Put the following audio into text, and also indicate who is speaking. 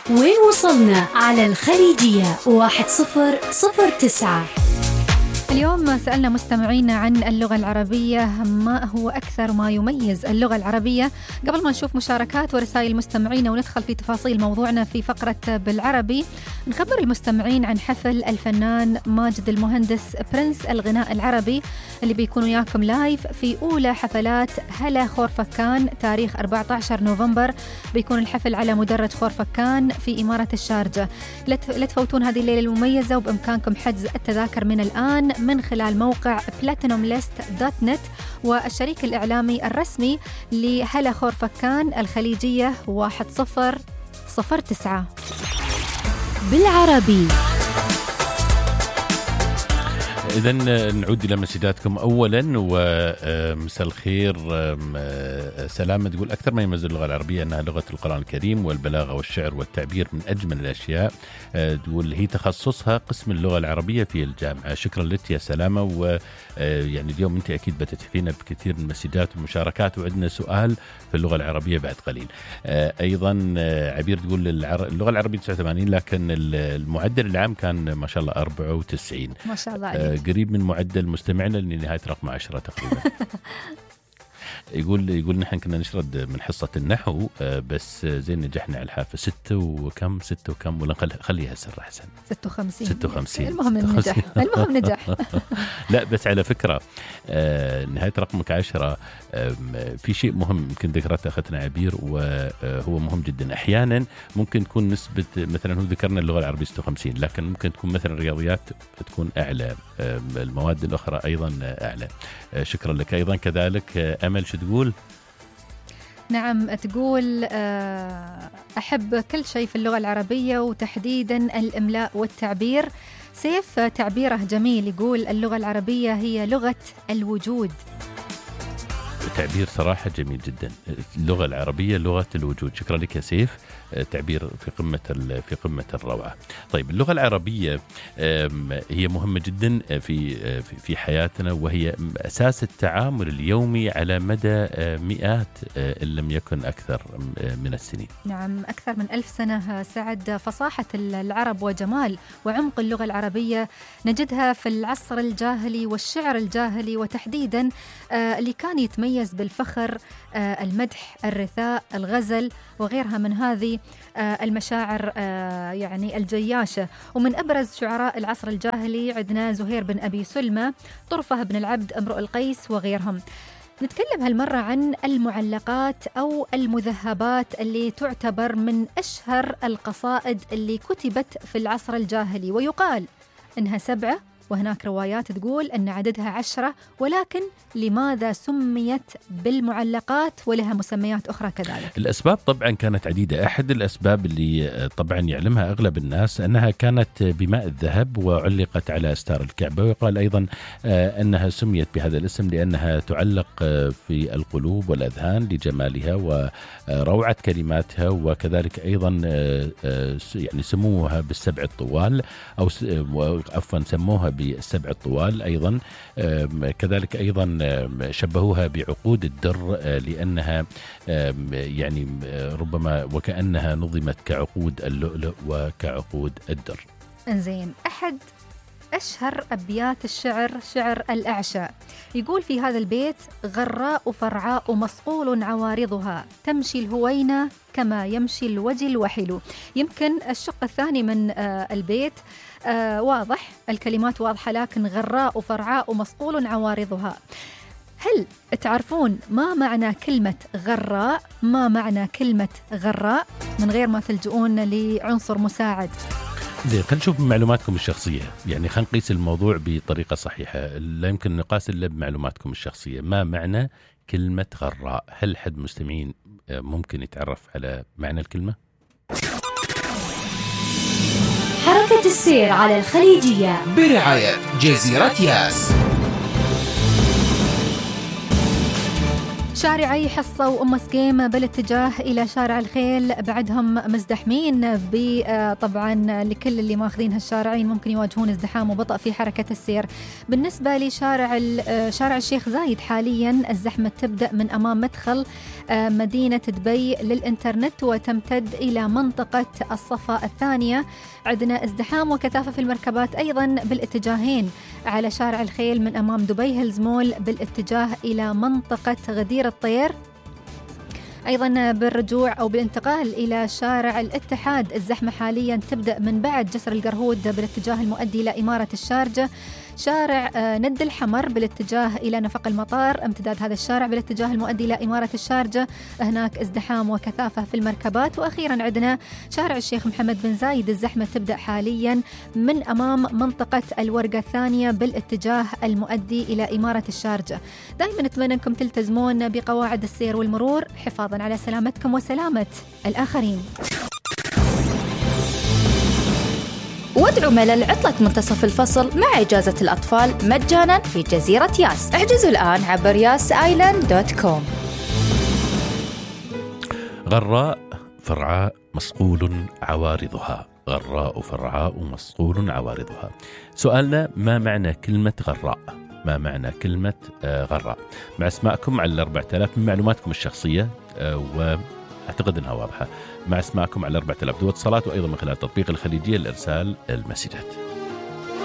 Speaker 1: وين وصلنا على الخليجية 1009.
Speaker 2: اليوم سألنا مستمعينا عن اللغة العربية، ما هو أكثر ما يميز اللغة العربية. قبل ما نشوف مشاركات ورسائل مستمعينا وندخل في تفاصيل موضوعنا في فقرة بالعربي، نخبر المستمعين عن حفل الفنان ماجد المهندس برنس الغناء العربي اللي بيكون وياكم لايف في أولى حفلات هلا خورفكان تاريخ 14 نوفمبر. بيكون الحفل على مدرج خورفكان في إمارة الشارجة. لا تفوتون هذه الليلة المميزة، وبإمكانكم حجز التذاكر من الآن من خلال موقع platinumlist.net والشريك الإعلامي الرسمي لهلا خورفكان الخليجية 1009.
Speaker 1: بالعربي.
Speaker 3: إذن نعود إلى مسجاتكم أولا، ومساء الخير. سلامة تقول أكثر ما يميز اللغة العربية أنها لغة القرآن الكريم والبلاغة والشعر والتعبير من أجمل الأشياء. تقول هي تخصصها قسم اللغة العربية في الجامعة. شكرا لك يا سلامة. ويعني اليوم أنت أكيد بتتحفينا بكثير من المسجات والمشاركات، وعندنا سؤال في اللغة العربية بعد قليل. أيضا عبير تقول اللغة العربية 89، لكن المعدل العام كان ما شاء الله 94.
Speaker 2: ما شاء الله عليك.
Speaker 3: قريب من معدل مستمعنا لنهاية رقم 10 تقريبا. يقول نحن كنا نشرد من حصة النحو، بس زين نجحنا على الحافة 6 وكم ولا خليها سر أحسن 56.
Speaker 2: المهم نجح.
Speaker 3: لا بس على فكرة نهاية رقمك 10 في شيء مهم يمكن ذكرته أخذنا عبير، وهو مهم جدا. أحيانا ممكن تكون نسبة، مثلا هو ذكرنا اللغة العربية 56، لكن ممكن تكون مثلا الرياضيات تكون أعلى، المواد الأخرى أيضا أعلى. شكرا لك. أيضا كذلك أمل شو تقول؟
Speaker 2: نعم، تقول أحب كل شيء في اللغة العربية وتحديدا الإملاء والتعبير. سيف تعبيره جميل، يقول اللغة العربية هي لغة الوجود.
Speaker 3: تعبير صراحة جميل جدا، اللغة العربية لغة الوجود. شكرا لك يا سيف، تعبير في قمة الروعة. طيب اللغة العربية هي مهمة جدا في حياتنا، وهي أساس التعامل اليومي على مدى مئات إن لم يكن أكثر من السنين.
Speaker 2: نعم، أكثر من 1000 سنة. سعد فصاحة العرب وجمال وعمق اللغة العربية نجدها في العصر الجاهلي والشعر الجاهلي، وتحديدا اللي كان يتميز بالفخر، المدح، الرثاء، الغزل وغيرها من هذه المشاعر يعني الجياشة. ومن أبرز شعراء العصر الجاهلي عندنا زهير بن أبي سلمى، طرفة بن العبد، امرؤ القيس وغيرهم. نتكلم هالمرة عن المعلقات أو المذهبات اللي تعتبر من أشهر القصائد اللي كتبت في العصر الجاهلي، ويقال إنها 7، وهناك روايات تقول أن عددها 10. ولكن لماذا سميت بالمعلقات ولها مسميات أخرى كذلك؟
Speaker 3: الأسباب طبعا كانت عديدة. أحد الأسباب اللي طبعا يعلمها أغلب الناس أنها كانت بماء الذهب وعلقت على أستار الكعبة، ويقال أيضا أنها سميت بهذا الاسم لأنها تعلق في القلوب والأذهان لجمالها وروعة كلماتها، وكذلك أيضا يعني سموها بالسبع الطوال، أو عفوا سموها بالسبع الطوال. أيضا كذلك أيضا شبهوها بعقود الدر، لأنها يعني ربما وكأنها نظمت كعقود اللؤلؤ وكعقود الدر.
Speaker 2: إنزين، أحد أشهر أبيات الشعر شعر الأعشى، يقول في هذا البيت: غراء فرعاء مصقول عوارضها تمشي الهوينة كما يمشي الوجه الوحل. يمكن الشق الثاني من البيت واضح، الكلمات واضحة، لكن غراء فرعاء مصقول عوارضها. هل تعرفون ما معنى كلمة غراء؟ ما معنى كلمة غراء من غير ما تلجؤون لعنصر مساعد؟
Speaker 3: زين، خلينا نشوف معلوماتكم الشخصية، يعني خلينا نقيس الموضوع بطريقة صحيحة، لا يمكن نقاس إلا بمعلوماتكم الشخصية. ما معنى كلمة غراء؟ هل حد مستمعين ممكن يتعرف على معنى الكلمة؟
Speaker 1: حركة السير على الخليجية
Speaker 4: برعاية جزيرة ياس.
Speaker 2: شارعي حصة وأم سقيم بالاتجاه إلى شارع الخيل بعدهم مزدحمين. طبعا لكل اللي ماخذين هالشارعين ممكن يواجهون ازدحام وبطء في حركة السير. بالنسبة لشارع الشيخ زايد حاليا الزحمة تبدأ من أمام مدخل مدينة دبي للإنترنت وتمتد إلى منطقة الصفا الثانية. عندنا ازدحام وكثافة في المركبات أيضا بالاتجاهين على شارع الخيل من أمام دبي هيلز مول بالاتجاه إلى منطقة غدير الطير. أيضا بالرجوع أو بالانتقال إلى شارع الاتحاد الزحمة حاليا تبدأ من بعد جسر القرهود بالاتجاه المؤدي إلى إمارة الشارجة. شارع ند الحمر بالاتجاه إلى نفق المطار، امتداد هذا الشارع بالاتجاه المؤدي إلى إمارة الشارجة، هناك ازدحام وكثافة في المركبات. وأخيرا عندنا شارع الشيخ محمد بن زايد الزحمة تبدأ حاليا من أمام منطقة الورقة الثانية بالاتجاه المؤدي إلى إمارة الشارجة. دائما نتمنى أنكم تلتزمون بقواعد السير والمرور حفاظا على سلامتكم وسلامة الآخرين.
Speaker 4: وادعوا ملل عطلة منتصف الفصل مع إجازة الأطفال مجانا في جزيرة ياس. احجزوا الآن عبر yasisland.com.
Speaker 3: غراء فرعاء مصقول عوارضها، غراء فرعاء مصقول عوارضها. سؤالنا: ما معنى كلمة غراء؟ ما معنى كلمة غراء؟ مع اسماءكم على 4000 من معلوماتكم الشخصية وأعتقد أنها واضحة، مع اسماءكم على 4000 دو اتصالات، وأيضا من خلال تطبيق الخليجية لإرسال المسجات.